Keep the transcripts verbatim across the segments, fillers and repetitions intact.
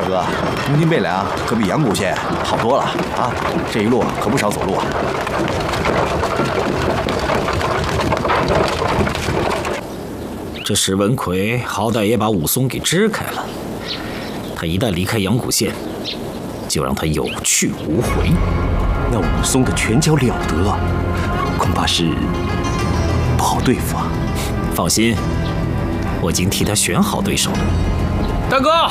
哥，东京汴梁可比阳谷县好多了啊！这一路可不少走路啊。 这石文奎好歹也把武松给支开了，他一旦离开阳谷县，就让他有去无回。 那武松的拳脚了得，恐怕是不好对付啊。 放心，我已经替他选好对手了。 大哥，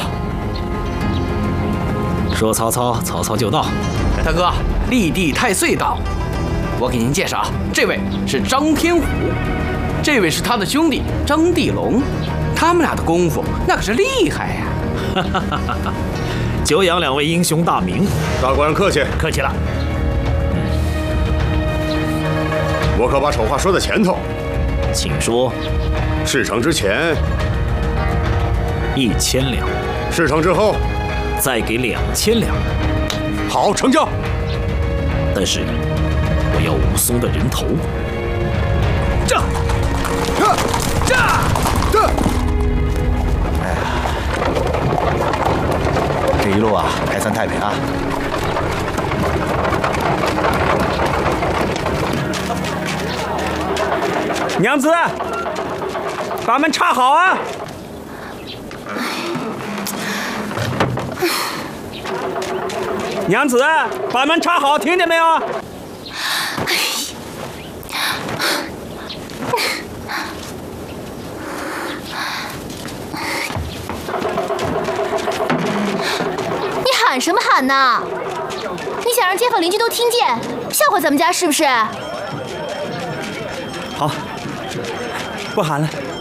说曹操，曹操就到。 大哥，立地太岁到。我给您介绍，这位是张天虎，这位是他的兄弟张地龙，他们俩的功夫那可是厉害呀！ 哈哈哈哈！久仰两位英雄大名， 大官人客气， 客气了。 我可把丑话说在前头， 请说。 事成之前一千两， 事成之后再给两千两。 好，成交。 但是我要武松的人头。 这，这， 这，哎呀，这一路啊，还算太平啊。 娘子，把门插好啊！娘子，把门插好，听见没有？ 你喊什么喊呢？你想让街坊邻居都听见，笑话咱们家是不是？ 好，不喊了。